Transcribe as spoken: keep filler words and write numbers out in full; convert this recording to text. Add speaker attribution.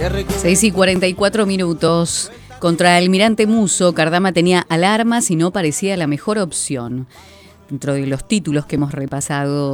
Speaker 1: seis y cuarenta y cuatro minutos. Contra Almirante Musso, Cardama tenía alarmas y no parecía la mejor opción. Dentro de los títulos que hemos repasado